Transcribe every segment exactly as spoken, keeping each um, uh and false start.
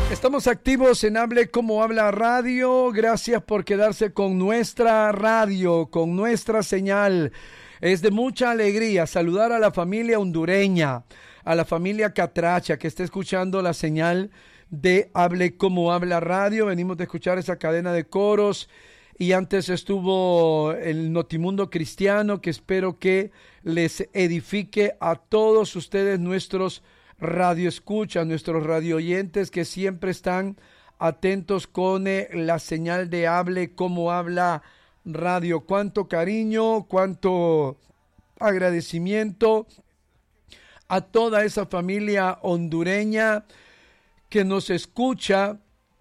Estamos activos en Hable Como Habla Radio. Gracias por quedarse con nuestra radio, con nuestra señal. Es de mucha alegría saludar a la familia hondureña, a la familia Catracha que está escuchando la señal de Hable Como Habla Radio. Venimos de escuchar esa cadena de coros y antes estuvo el Notimundo Cristiano, que espero que les edifique a todos ustedes, nuestros radio escucha, nuestros radio oyentes que siempre están atentos con eh, la señal de Hable Como Habla Radio. Cuánto cariño, cuánto agradecimiento a toda esa familia hondureña que nos escucha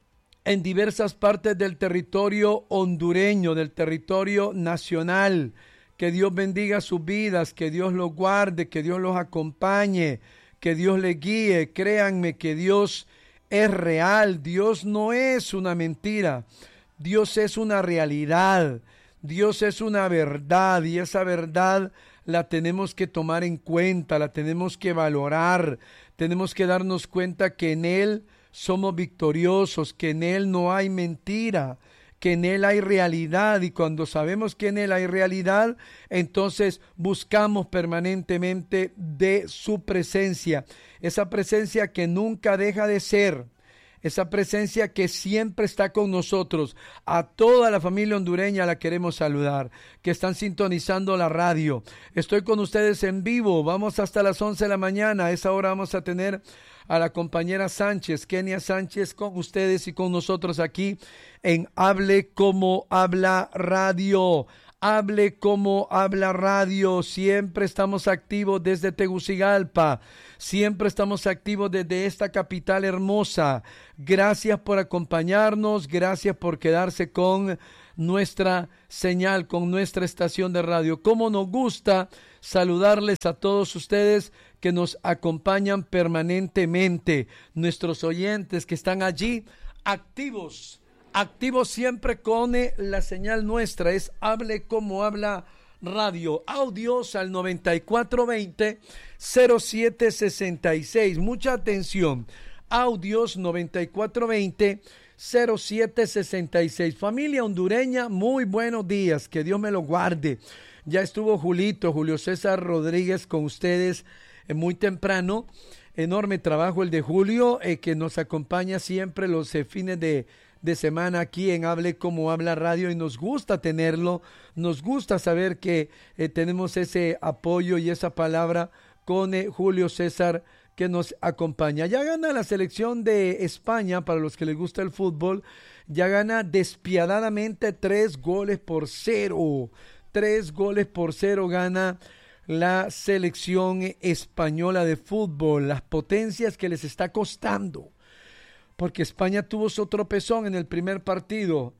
en diversas partes del territorio hondureño, del territorio nacional. Que Dios bendiga sus vidas, que Dios los guarde, que Dios los acompañe, que Dios le guíe. Créanme que Dios es real, Dios no es una mentira, Dios es una realidad, Dios es una verdad y esa verdad la tenemos que tomar en cuenta, la tenemos que valorar, tenemos que darnos cuenta que en Él somos victoriosos, que en Él no hay mentira, que en Él hay realidad, y cuando sabemos que en Él hay realidad, entonces buscamos permanentemente de su presencia, esa presencia que nunca deja de ser, esa presencia que siempre está con nosotros. A toda la familia hondureña la queremos saludar, que están sintonizando la radio. Estoy con ustedes en vivo, vamos hasta las once de la mañana, a esa hora vamos a tener a la compañera Sánchez, Kenia Sánchez, con ustedes y con nosotros aquí en Hable Como Habla Radio. Hable Como Habla Radio. Siempre estamos activos desde Tegucigalpa. Siempre estamos activos desde esta capital hermosa. Gracias por acompañarnos. Gracias por quedarse con nuestra señal, con nuestra estación de radio. Cómo nos gusta saludarles a todos ustedes que nos acompañan permanentemente. Nuestros oyentes que están allí activos. Activos siempre con la señal nuestra, es Hable Como Habla Radio. Audios al noventa y cuatro veinte cero siete sesenta y seis. Mucha atención. Audios noventa y cuatro veinte cero siete sesenta y seis. Familia hondureña, muy buenos días. Que Dios me lo guarde. Ya estuvo Julito, Julio César Rodríguez con ustedes eh, muy temprano. Enorme trabajo el de Julio, eh, que nos acompaña siempre los eh, fines de de semana aquí en Hable Como Habla Radio, y nos gusta tenerlo, nos gusta saber que eh, tenemos ese apoyo y esa palabra con eh, Julio César que nos acompaña. Ya gana la selección de España, para los que les gusta el fútbol, ya gana despiadadamente tres goles por cero, tres goles por cero gana la selección española de fútbol, las potencias que les está costando. Porque España tuvo su tropezón en el primer partido.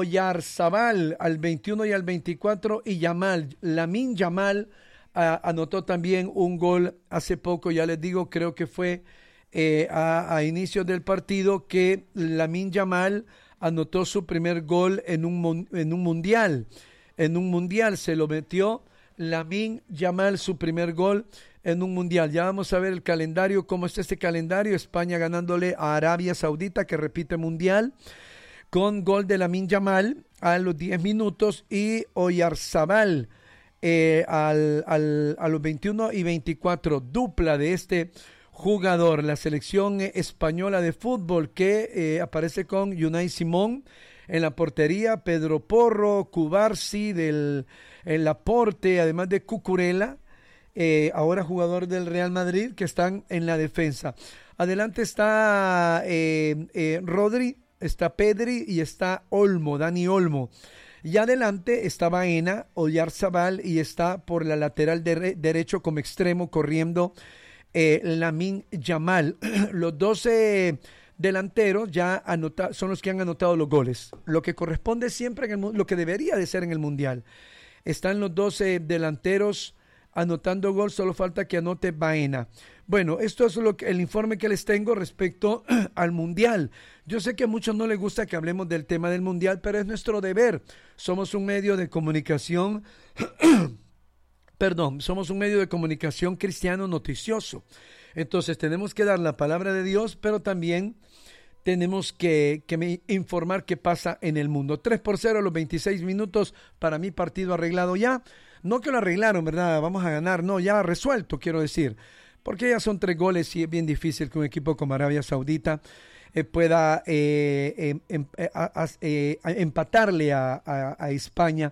Oyarzabal al veintiuno y al veinticuatro, y Yamal, Lamine Yamal uh, anotó también un gol hace poco. Ya les digo, creo que fue eh, a, a inicios del partido que Lamine Yamal anotó su primer gol en un, en un mundial. En un mundial se lo metió Lamine Yamal, su primer gol en un mundial. Ya vamos a ver el calendario, cómo está este calendario. España ganándole a Arabia Saudita, que repite mundial, con gol de Lamine Yamal a los diez minutos, y Oyarzabal eh, al, al, a los veintiuno y veinticuatro, dupla de este jugador. La selección española de fútbol que eh, aparece con Unai Simón en la portería, Pedro Porro, Cubarsi del el Laporte, además de Cucurella, Eh, ahora jugador del Real Madrid, que están en la defensa. Adelante está eh, eh, Rodri, está Pedri y está Olmo, Dani Olmo. Y adelante está Baena, Oyarzabal, y está por la lateral de, derecho como extremo corriendo eh, Lamine Yamal. Los doce delanteros ya anota, son los que han anotado los goles, lo que corresponde siempre, en el, lo que debería de ser en el Mundial. Están los doce delanteros anotando gol, solo falta que anote Baena. Bueno, esto es lo que, el informe que les tengo respecto al Mundial. Yo sé que a muchos no les gusta que hablemos del tema del Mundial, pero es nuestro deber. Somos un medio de comunicación, perdón, somos un medio de comunicación cristiano noticioso. Entonces tenemos que dar la palabra de Dios, pero también tenemos que, que me informar qué pasa en el mundo. tres por cero a los veintiséis minutos, para mí partido arreglado ya. No que lo arreglaron, ¿verdad? Vamos a ganar, no, ya resuelto, quiero decir. Porque ya son tres goles y es bien difícil que un equipo como Arabia Saudita eh, pueda eh, eh, em, eh, a, eh, a empatarle a, a, a España.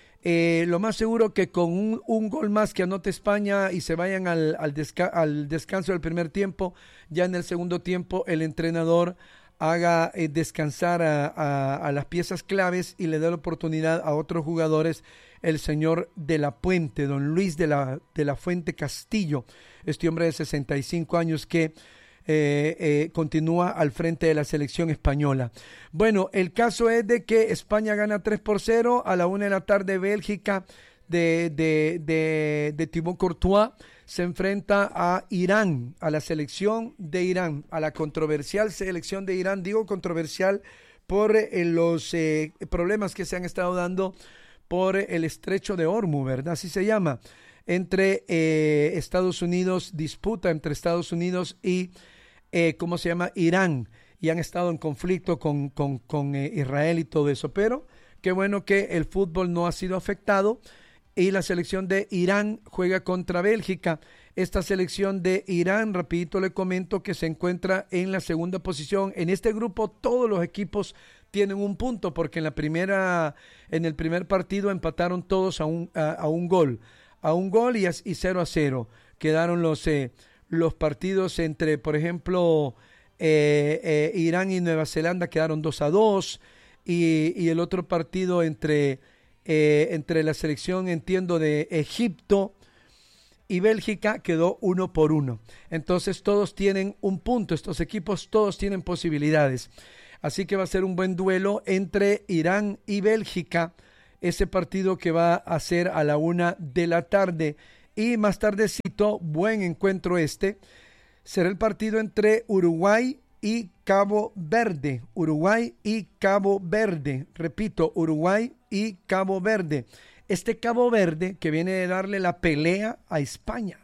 Eh, lo más seguro que con un, un gol más que anote España y se vayan al, al, desca al descanso del primer tiempo, ya en el segundo tiempo el entrenador haga eh, descansar a, a, a las piezas claves y le dé la oportunidad a otros jugadores. El señor de la Puente, don Luis de la, de la Fuente Castillo, este hombre de sesenta y cinco años que eh, eh, continúa al frente de la selección española. Bueno, el caso es de que España gana tres por cero, a la una de la tarde Bélgica de, de, de, de Thibaut Courtois se enfrenta a Irán, a la selección de Irán, a la controversial selección de Irán. Digo controversial por eh, los eh, problemas que se han estado dando por el estrecho de Hormuz, ¿verdad? Así se llama, entre eh, Estados Unidos, disputa entre Estados Unidos y, eh, ¿cómo se llama? Irán, y han estado en conflicto con, con, con eh, Israel y todo eso, pero qué bueno que el fútbol no ha sido afectado y la selección de Irán juega contra Bélgica. Esta selección de Irán, rapidito le comento que se encuentra en la segunda posición. En este grupo todos los equipos tienen un punto, porque en la primera, en el primer partido empataron todos a un, a, a un gol, a un gol y, a, y cero a cero. Quedaron los, eh, los partidos entre, por ejemplo, eh, eh, Irán y Nueva Zelanda quedaron dos a dos, y, y el otro partido entre, eh, entre la selección, entiendo, de Egipto y Bélgica quedó uno por uno. Entonces todos tienen un punto, estos equipos todos tienen posibilidades. Así que va a ser un buen duelo entre Irán y Bélgica, ese partido que va a ser a la una de la tarde. Y más tardecito, buen encuentro este, será el partido entre Uruguay y Cabo Verde. Uruguay y Cabo Verde. Repito, Uruguay y Cabo Verde. Este Cabo Verde que viene de darle la pelea a España.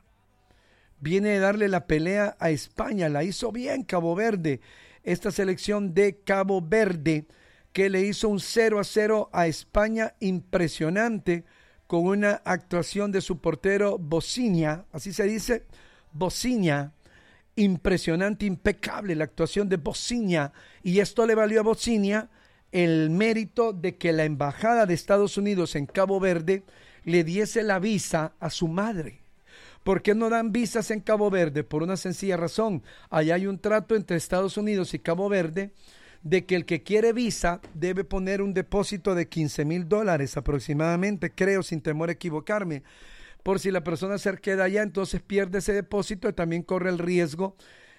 Viene de darle la pelea a España. La hizo bien Cabo Verde. Esta selección de Cabo Verde que le hizo un cero a cero a España impresionante, con una actuación de su portero Bociña, así se dice, Bociña, impresionante, impecable la actuación de Bociña, y esto le valió a Bociña el mérito de que la embajada de Estados Unidos en Cabo Verde le diese la visa a su madre. ¿Por qué no dan visas en Cabo Verde? Por una sencilla razón. Allá hay un trato entre Estados Unidos y Cabo Verde de que el que quiere visa debe poner un depósito de quince mil dólares aproximadamente, creo, sin temor a equivocarme. Por si la persona se queda allá, entonces pierde ese depósito y también corre el riesgo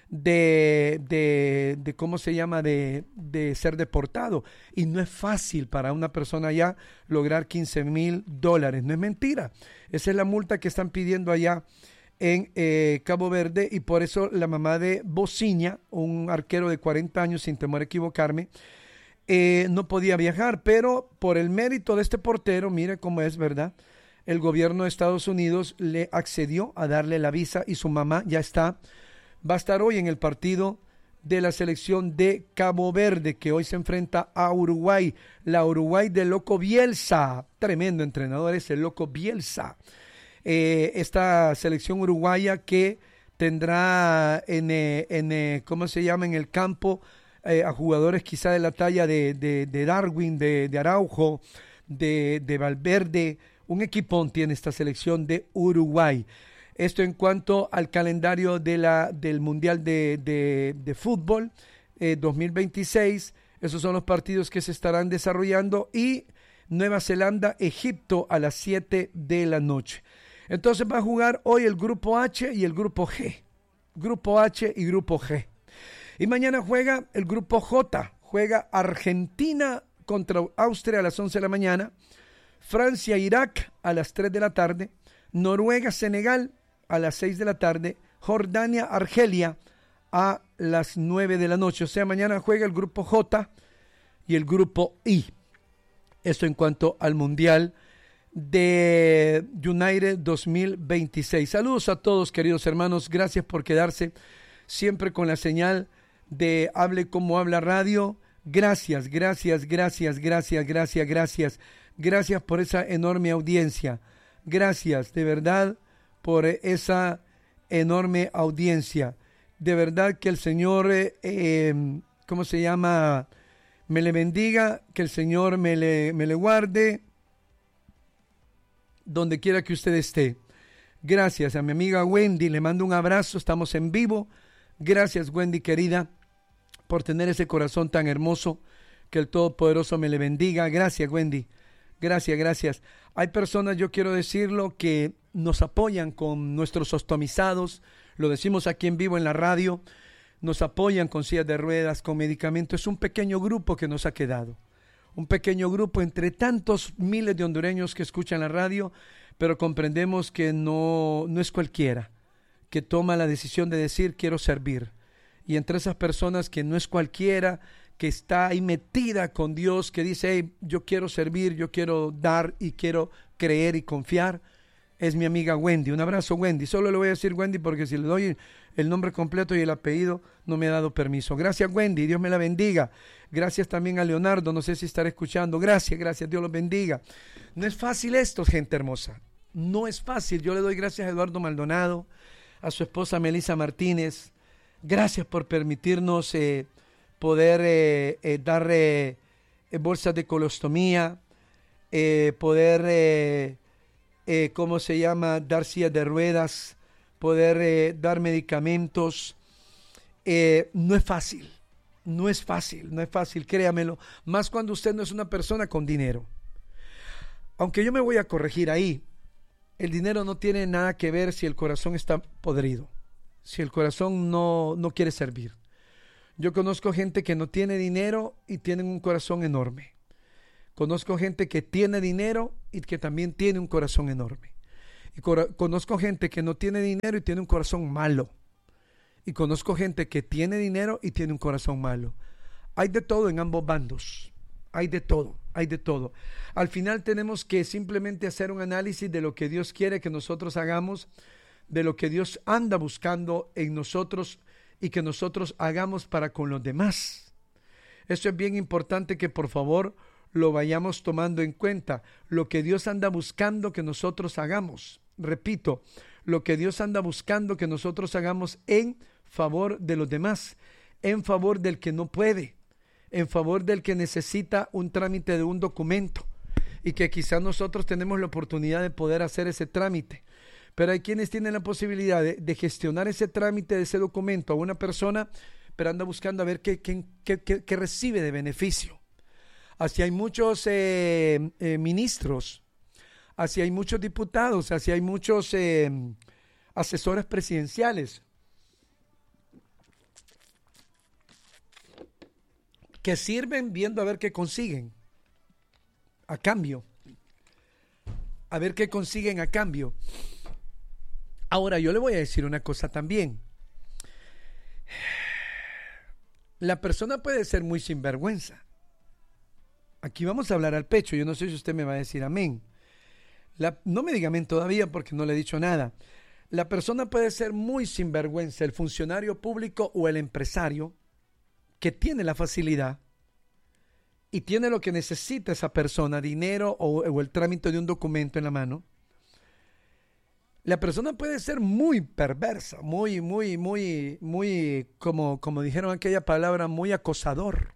de, de, de ¿cómo se llama?, de, de ser deportado. Y no es fácil para una persona allá lograr quince mil dólares, no es mentira. Esa es la multa que están pidiendo allá en eh, Cabo Verde, y por eso la mamá de Bociña, un arquero de cuarenta años, sin temor a equivocarme, eh, no podía viajar, pero por el mérito de este portero, mire cómo es, ¿verdad?, el gobierno de Estados Unidos le accedió a darle la visa y su mamá ya está, va a estar hoy en el partido de la selección de Cabo Verde, que hoy se enfrenta a Uruguay, la Uruguay de Loco Bielsa, tremendo entrenador es el Loco Bielsa. Eh, esta selección uruguaya que tendrá en, eh, en eh, ¿cómo se llama?, en el campo eh, a jugadores quizá de la talla de, de, de Darwin, de, de Araujo, de, de Valverde. Un equipón tiene esta selección de Uruguay. Esto en cuanto al calendario de la, del Mundial de, de, de Fútbol eh, dos mil veintiséis. Esos son los partidos que se estarán desarrollando, y Nueva Zelanda, Egipto a las siete de la noche. Entonces va a jugar hoy el Grupo H y el Grupo G. Grupo H y Grupo G. Y mañana juega el Grupo J. Juega Argentina contra Austria a las once de la mañana. Francia, Irak a las tres de la tarde. Noruega, Senegal a las seis de la tarde. Jordania, Argelia a las nueve de la noche. O sea, mañana juega el Grupo J y el Grupo I. Esto en cuanto al Mundial de United dos mil veintiséis. Saludos a todos, queridos hermanos. Gracias por quedarse siempre con la señal de Hable Como Habla Radio. Gracias, gracias, gracias, gracias, gracias, gracias. Gracias por esa enorme audiencia. Gracias, de verdad, por esa enorme audiencia. De verdad que el Señor, eh, eh, ¿cómo se llama? Me le bendiga, que el Señor me le, me le guarde donde quiera que usted esté. Gracias a mi amiga Wendy, le mando un abrazo, estamos en vivo. Gracias, Wendy querida, por tener ese corazón tan hermoso. Que el Todopoderoso me le bendiga. Gracias, Wendy. Gracias, gracias. Hay personas, yo quiero decirlo, que nos apoyan con nuestros ostomizados. Lo decimos aquí en vivo en la radio. Nos apoyan con sillas de ruedas, con medicamentos. Es un pequeño grupo que nos ha quedado. Un pequeño grupo entre tantos miles de hondureños que escuchan la radio, pero comprendemos que no, no es cualquiera que toma la decisión de decir quiero servir. Y entre esas personas que no es cualquiera, que está ahí metida con Dios, que dice, hey, yo quiero servir, yo quiero dar y quiero creer y confiar, es mi amiga Wendy. Un abrazo, Wendy. Solo le voy a decir Wendy porque si le doy el nombre completo y el apellido no me ha dado permiso. Gracias, Wendy. Dios me la bendiga. Gracias también a Leonardo. No sé si estará escuchando. Gracias, gracias. Dios los bendiga. No es fácil esto, gente hermosa. No es fácil. Yo le doy gracias a Eduardo Maldonado, a su esposa Melissa Martínez. Gracias por permitirnos eh, poder eh, eh, dar eh, eh, bolsas de colostomía, eh, poder... Eh, Eh, ¿cómo se llama? Dar sillas de ruedas, poder eh, dar medicamentos. Eh, no es fácil, no es fácil, no es fácil, créamelo. Más cuando usted no es una persona con dinero. Aunque yo me voy a corregir ahí, el dinero no tiene nada que ver si el corazón está podrido, si el corazón no, no quiere servir. Yo conozco gente que no tiene dinero y tienen un corazón enorme. Conozco gente que tiene dinero y que también tiene un corazón enorme. Y cor- conozco gente que no tiene dinero y tiene un corazón malo. Y conozco gente que tiene dinero y tiene un corazón malo. Hay de todo en ambos bandos. Hay de todo, hay de todo. Al final tenemos que simplemente hacer un análisis de lo que Dios quiere que nosotros hagamos, de lo que Dios anda buscando en nosotros y que nosotros hagamos para con los demás. Eso es bien importante que por favor lo vayamos tomando en cuenta, lo que Dios anda buscando que nosotros hagamos. Repito, lo que Dios anda buscando que nosotros hagamos en favor de los demás, en favor del que no puede, en favor del que necesita un trámite de un documento y que quizás nosotros tenemos la oportunidad de poder hacer ese trámite. Pero hay quienes tienen la posibilidad de, de gestionar ese trámite de ese documento a una persona, pero anda buscando a ver qué, qué, qué, qué, qué recibe de beneficio. Así hay muchos eh, eh, ministros, así hay muchos diputados, así hay muchos eh, asesores presidenciales que sirven viendo a ver qué consiguen a cambio, a ver qué consiguen a cambio. Ahora yo le voy a decir una cosa también. La persona puede ser muy sinvergüenza. Aquí vamos a hablar al pecho. Yo no sé si usted me va a decir amén. La, no me diga amén todavía porque no le he dicho nada. La persona puede ser muy sinvergüenza, el funcionario público o el empresario que tiene la facilidad y tiene lo que necesita esa persona, dinero o, o el trámite de un documento en la mano. La persona puede ser muy perversa, muy, muy, muy, muy, como, como dijeron aquella palabra, muy acosador.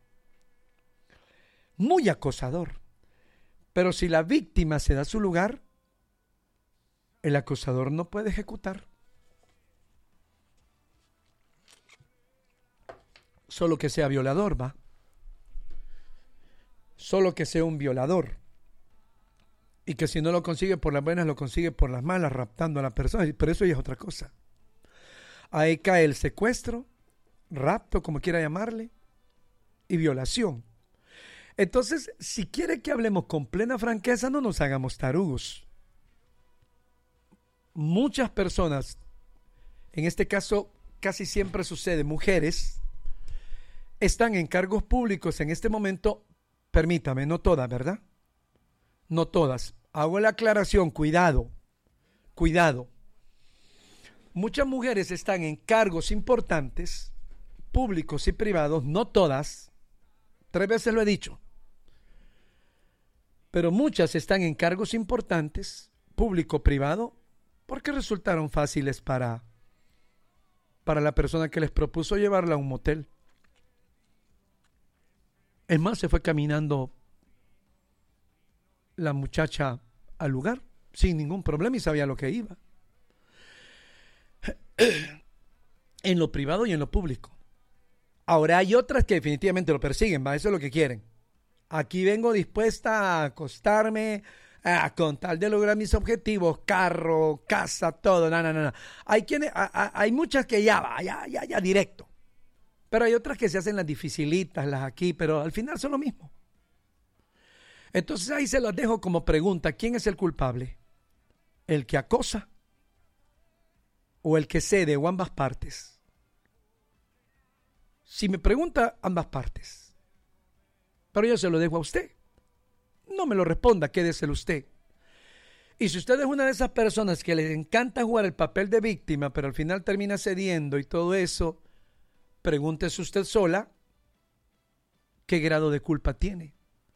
Muy acosador. Pero si la víctima se da su lugar, el acosador no puede ejecutar. Solo que sea violador, va. Solo que sea un violador. Y que si no lo consigue por las buenas, lo consigue por las malas, raptando a la persona. Pero eso ya es otra cosa. Ahí cae el secuestro, rapto, como quiera llamarle, y violación. Entonces, si quiere que hablemos con plena franqueza, no nos hagamos tarugos. Muchas personas, en este caso casi siempre sucede, mujeres, están en cargos públicos en este momento, permítame, no todas, ¿verdad? No todas. Hago la aclaración, cuidado, cuidado. Muchas mujeres están en cargos importantes, públicos y privados, no todas, tres veces lo he dicho, pero muchas están en cargos importantes, público-privado, porque resultaron fáciles para, para la persona que les propuso llevarla a un motel. Es más, se fue caminando la muchacha al lugar sin ningún problema y sabía lo que iba. En lo privado y en lo público. Ahora hay otras que definitivamente lo persiguen, ¿va? Eso es lo que quieren. Aquí vengo dispuesta a acostarme a, con tal de lograr mis objetivos, carro, casa, todo, no, no, no. Hay quienes, a, a, hay muchas que ya va, ya, ya, ya directo. Pero hay otras que se hacen las dificilitas, las aquí, pero al final son lo mismo. Entonces ahí se las dejo como pregunta. ¿Quién es el culpable? ¿El que acosa? ¿O el que cede? ¿O ambas partes? Si me pregunta, ambas partes. Pero yo se lo dejo a usted. No me lo responda, quédeselo usted. Y si usted es una de esas personas que les encanta jugar el papel de víctima, pero al final termina cediendo y todo eso, pregúntese usted sola qué grado de culpa tiene.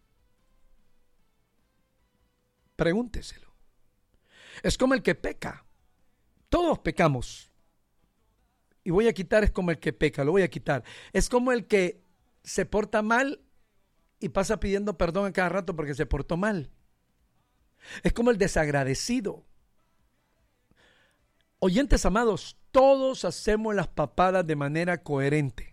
Pregúnteselo. Es como el que peca. Todos pecamos. Y voy a quitar es como el que peca, lo voy a quitar. Es como el que se porta mal y pasa pidiendo perdón a cada rato porque se portó mal. Es como el desagradecido. Oyentes amados, todos hacemos las papadas de manera coherente.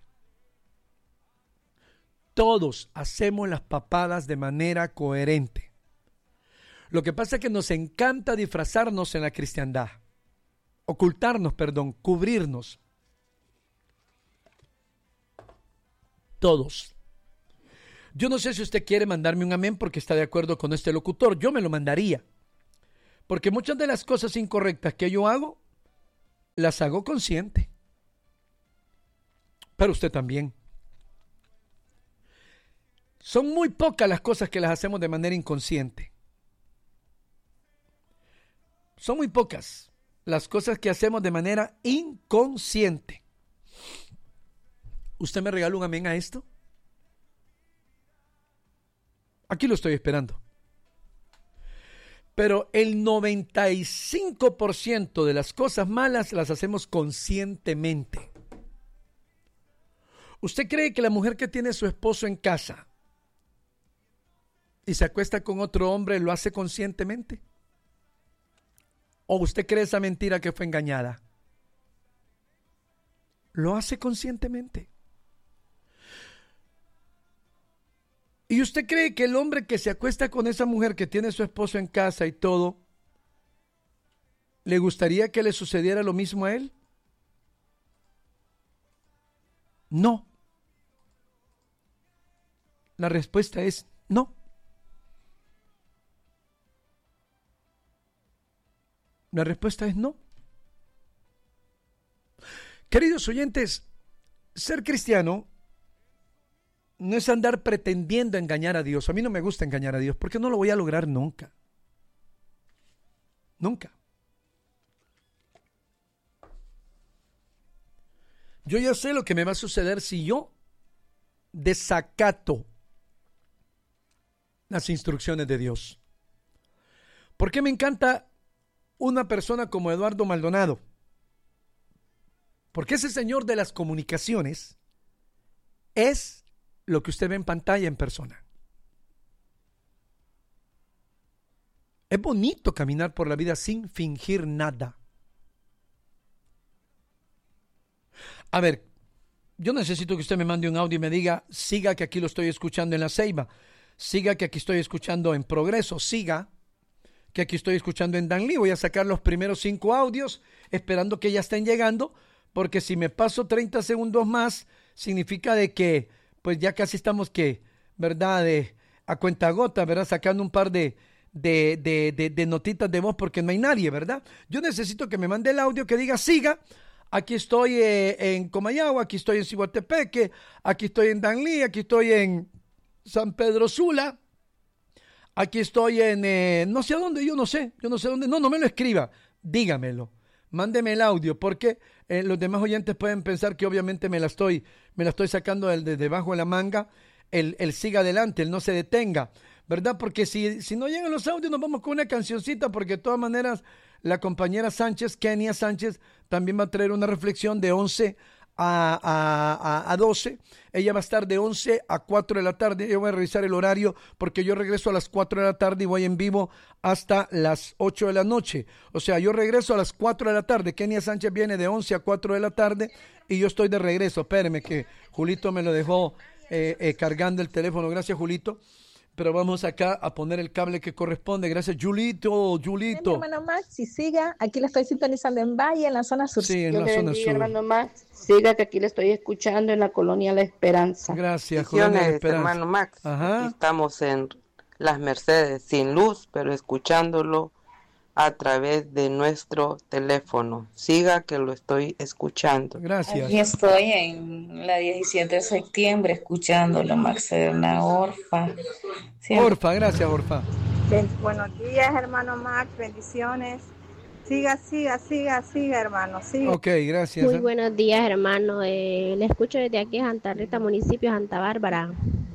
Todos hacemos las papadas de manera coherente. Lo que pasa es que nos encanta disfrazarnos en la cristiandad. Ocultarnos, perdón, cubrirnos. Todos. Yo no sé si usted quiere mandarme un amén porque está de acuerdo con este locutor. Yo me lo mandaría. Porque muchas de las cosas incorrectas que yo hago, las hago consciente. Pero usted también. Son muy pocas las cosas que las hacemos de manera inconsciente. Son muy pocas las cosas que hacemos de manera inconsciente. ¿Usted me regala un amén a esto? Aquí lo estoy esperando. Pero el noventa y cinco por ciento de las cosas malas las hacemos conscientemente. ¿Usted cree que la mujer que tiene a su esposo en casa y se acuesta con otro hombre lo hace conscientemente? ¿O usted cree esa mentira que fue engañada? Lo hace conscientemente. ¿Y usted cree que el hombre que se acuesta con esa mujer que tiene a su esposo en casa y todo, le gustaría que le sucediera lo mismo a él? No. La respuesta es no. La respuesta es no. Queridos oyentes, ser cristiano no es andar pretendiendo engañar a Dios. A mí no me gusta engañar a Dios porque no lo voy a lograr nunca. Nunca. Yo ya sé lo que me va a suceder si yo desacato las instrucciones de Dios. ¿Por qué me encanta una persona como Eduardo Maldonado? Porque ese señor de las comunicaciones es lo que usted ve en pantalla en persona. Es bonito caminar por la vida sin fingir nada. A ver, yo necesito que usted me mande un audio y me diga, siga que aquí lo estoy escuchando en La Ceiba, siga que aquí estoy escuchando en Progreso, siga que aquí estoy escuchando en Danlí. Voy a sacar los primeros cinco audios esperando que ya estén llegando, porque si me paso treinta segundos más, significa de que pues ya casi estamos que, ¿verdad? De, a cuentagota, ¿verdad? Sacando un par de, de, de, de, de notitas de voz porque no hay nadie, ¿verdad? Yo necesito que me mande el audio que diga, siga, aquí estoy eh, en Comayagua, aquí estoy en Ciguatepeque, aquí estoy en Danlí, aquí estoy en San Pedro Sula, aquí estoy en, eh, no sé a dónde, yo no sé, yo no sé dónde, no, no me lo escriba, dígamelo, mándeme el audio, porque Eh, los demás oyentes pueden pensar que obviamente me la estoy, me la estoy sacando de, de debajo de la manga. El, el siga adelante, el no se detenga, ¿verdad? Porque si, si no llegan los audios, nos vamos con una cancioncita, porque de todas maneras la compañera Sánchez, Kenia Sánchez, también va a traer una reflexión de once a, a, a, a doce. Ella va a estar de once a cuatro de la tarde. Yo voy a revisar el horario porque yo regreso a las cuatro de la tarde y voy en vivo hasta las ocho de la noche. O sea, yo regreso a las cuatro de la tarde. Kenia Sánchez viene de once a cuatro de la tarde y yo estoy de regreso. Espérenme que Julito me lo dejó eh, eh, cargando el teléfono. Gracias, Julito. Pero vamos acá a poner el cable que corresponde. Gracias, Julito, Julito. Mi hermano Max, y siga, aquí le estoy sintonizando en Valle, en la zona sur. Sí, en Yo la le zona bendiga, sur. hermano Max, siga que aquí le estoy escuchando en la colonia La Esperanza. Gracias, Colonia La Bendiciones, Esperanza. hermano Max. Ajá. Aquí estamos en Las Mercedes, sin luz, pero escuchándolo a través de nuestro teléfono. Siga que lo estoy escuchando. Gracias. Aquí estoy en la diecisiete de septiembre escuchándolo, Marcelina Orfa. Siempre. Orfa, gracias, Orfa. Ben- buenos días, hermano Max, bendiciones. Siga, siga, siga, siga, hermano, siga. Ok, gracias. Muy buenos días, hermano. Eh, le escucho desde aquí, Santa Rita, municipio de Santa Bárbara.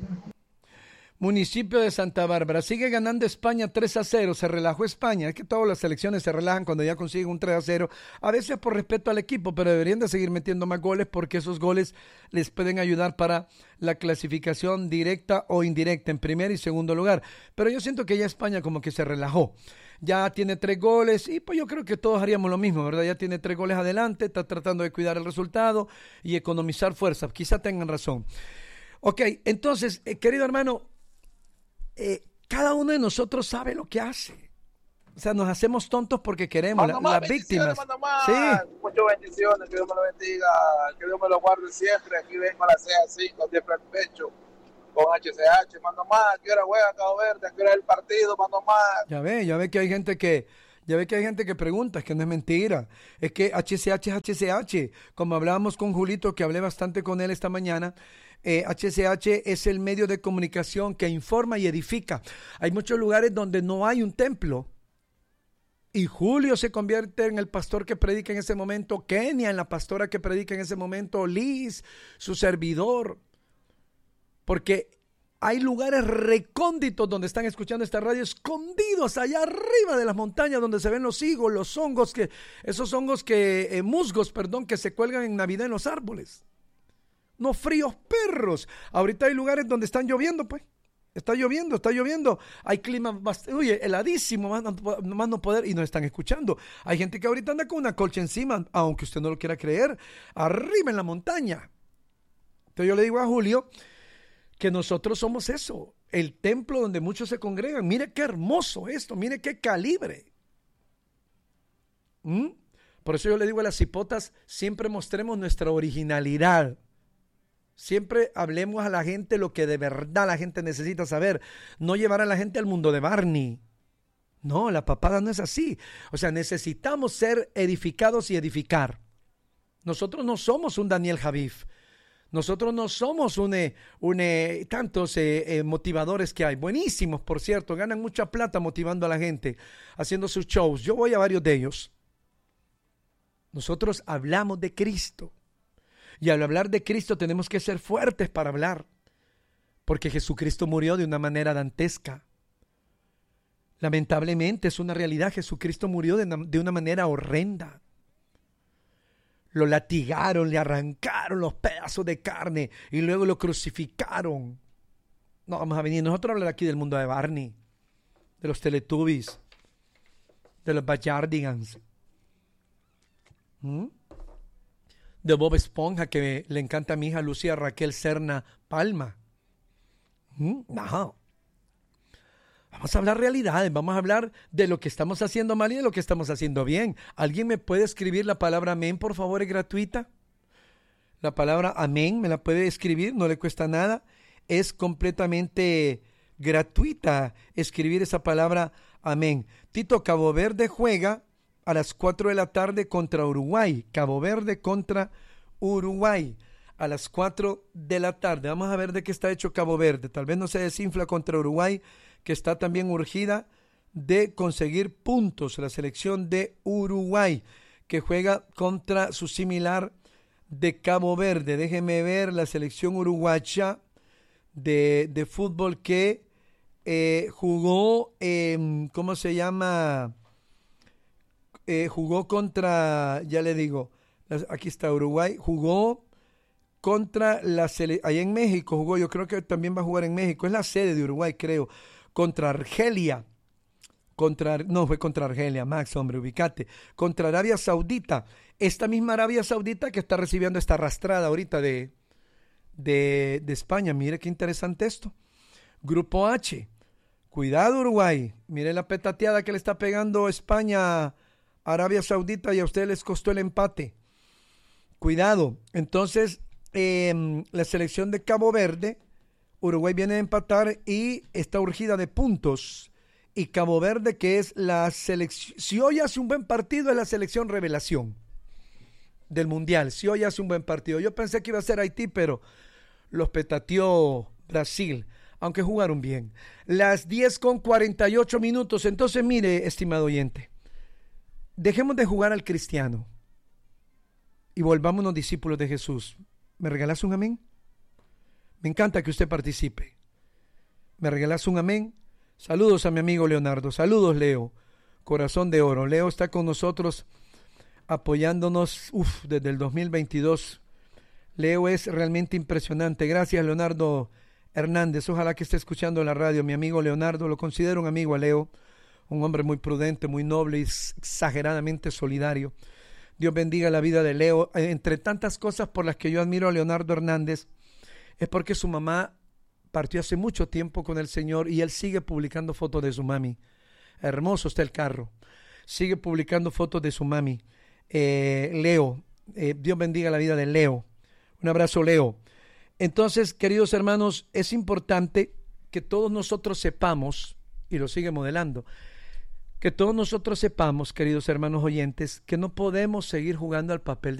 Municipio de Santa Bárbara. Sigue ganando España tres a cero. Se relajó España. Es que todas las selecciones se relajan cuando ya consiguen un tres a cero. A veces por respeto al equipo, pero deberían de seguir metiendo más goles porque esos goles les pueden ayudar para la clasificación directa o indirecta en primer y segundo lugar. Pero yo siento que ya España como que se relajó. Ya tiene tres goles y pues yo creo que todos haríamos lo mismo, ¿verdad? Ya tiene tres goles adelante, está tratando de cuidar el resultado y economizar fuerzas. Quizá tengan razón. Ok, entonces, eh, querido hermano, Eh, cada uno de nosotros sabe lo que hace. O sea, nos hacemos tontos porque queremos, la, las víctimas. Sí. Muchas bendiciones, que Dios me lo bendiga, que Dios me lo guarde siempre. Aquí vengo a las seis a cinco, siempre al pecho, con H C H, mando más. ¿Qué hora juega Cabo Verde? ¿Qué hora es el partido? Mando más. Ya ve, ya ve que hay gente que, ya ve que hay gente que pregunta, es que no es mentira. Es que H C H es H C H. Como hablábamos con Julito, que hablé bastante con él esta mañana, Eh, H C H es el medio de comunicación que informa y edifica. Hay muchos lugares donde no hay un templo y Julio se convierte en el pastor que predica en ese momento, Kenia en la pastora que predica en ese momento, Liz, su servidor, porque hay lugares recónditos donde están escuchando esta radio, escondidos allá arriba de las montañas donde se ven los higos, los hongos, que, esos hongos que, eh, musgos, perdón, que se cuelgan en Navidad en los árboles. No, fríos perros. Ahorita hay lugares donde están lloviendo, pues. Está lloviendo, está lloviendo. Hay clima bastante, oye, heladísimo, más no, más no poder, y nos están escuchando. Hay gente que ahorita anda con una colcha encima, aunque usted no lo quiera creer, arriba en la montaña. Entonces yo le digo a Julio que nosotros somos eso, el templo donde muchos se congregan. Mire qué hermoso esto, mire qué calibre. ¿Mm? Por eso yo le digo a las hipotas, siempre mostremos nuestra originalidad. Siempre hablemos a la gente lo que de verdad la gente necesita saber. No llevar a la gente al mundo de Barney. No, la papada no es así. O sea, necesitamos ser edificados y edificar. Nosotros no somos un Daniel Javif. Nosotros no somos un, un tantos eh, eh, motivadores que hay. Buenísimos, por cierto. Ganan mucha plata motivando a la gente, haciendo sus shows. Yo voy a varios de ellos. Nosotros hablamos de Cristo. Y al hablar de Cristo tenemos que ser fuertes para hablar, porque Jesucristo murió de una manera dantesca. Lamentablemente es una realidad, Jesucristo murió de una, de una manera horrenda. Lo latigaron, le arrancaron los pedazos de carne y luego lo crucificaron. No vamos a venir nosotros a hablar aquí del mundo de Barney, de los Teletubbies, de los Backyardigans. ¿Mm? De Bob Esponja, que le encanta a mi hija Lucía Raquel Serna Palma. ¿Mm? No. Vamos a hablar realidades, vamos a hablar de lo que estamos haciendo mal y de lo que estamos haciendo bien. ¿Alguien me puede escribir la palabra amén, por favor? Es gratuita. La palabra amén, ¿me la puede escribir? No le cuesta nada. Es completamente gratuita escribir esa palabra amén. Tito, Cabo Verde juega a las cuatro de la tarde contra Uruguay. Cabo Verde contra Uruguay a las cuatro de la tarde. Vamos a ver de qué está hecho Cabo Verde. Tal vez no se desinfla contra Uruguay, que está también urgida de conseguir puntos. La selección de Uruguay, que juega contra su similar de Cabo Verde. Déjeme ver la selección uruguaya de, de fútbol que eh, jugó, eh, ¿cómo se llama? Eh, jugó contra, ya le digo, aquí está Uruguay, jugó contra la selección, allá en México jugó, yo creo que también va a jugar en México, es la sede de Uruguay, creo, contra Argelia, contra, no, fue contra Argelia, Max, hombre, ubicate, contra Arabia Saudita, esta misma Arabia Saudita que está recibiendo esta arrastrada ahorita de, de, de España. Mire qué interesante esto. Grupo H, cuidado Uruguay, mire la petateada que le está pegando España a Arabia Saudita y a ustedes les costó el empate. Cuidado, entonces eh, la selección de Cabo Verde, Uruguay viene a empatar y está urgida de puntos. Y Cabo Verde, que es la selección, si hoy hace un buen partido, es la selección revelación del Mundial. Si hoy hace un buen partido. Yo pensé que iba a ser Haití, pero los petateó Brasil, aunque jugaron bien. Las diez con cuarenta y ocho minutos. Entonces, mire, estimado oyente, dejemos de jugar al cristiano y volvámonos discípulos de Jesús. ¿Me regalas un amén? Me encanta que usted participe. ¿Me regalas un amén? Saludos a mi amigo Leonardo. Saludos, Leo. Corazón de oro. Leo está con nosotros apoyándonos uf, desde el dos mil veintidós. Leo es realmente impresionante. Gracias, Leonardo Hernández. Ojalá que esté escuchando la radio. Mi amigo Leonardo, lo considero un amigo a Leo. Un hombre muy prudente, muy noble y exageradamente solidario. Dios bendiga la vida de Leo. Entre tantas cosas por las que yo admiro a Leonardo Hernández, es porque su mamá partió hace mucho tiempo con el Señor y él sigue publicando fotos de su mami. Hermoso está el carro. Sigue publicando fotos de su mami. Eh, Leo, eh, Dios bendiga la vida de Leo. Un abrazo, Leo. Entonces, queridos hermanos, es importante que todos nosotros sepamos, y lo sigue modelando, que todos nosotros sepamos, queridos hermanos oyentes, que no podemos seguir jugando al papel de